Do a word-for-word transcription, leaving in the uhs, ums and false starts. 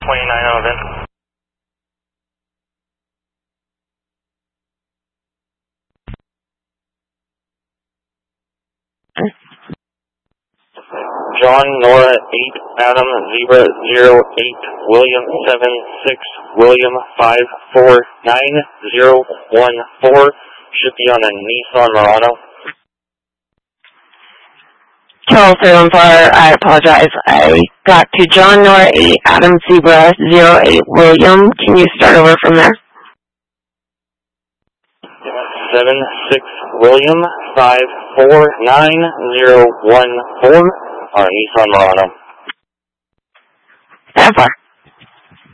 twenty-nine on event. John, Nora, eight, Adam, Zebra, zero, eight, William, seven, six, William, five, four, nine, zero, one, four, should be on a Nissan Murano. Charles three one four, I apologize. I got to John, Nora, eight, Adam, Zebra, zero, eight, William. Can you start over from there? seven, six, William, five, four, nine, zero, one, four, on a Nissan Murano. That far.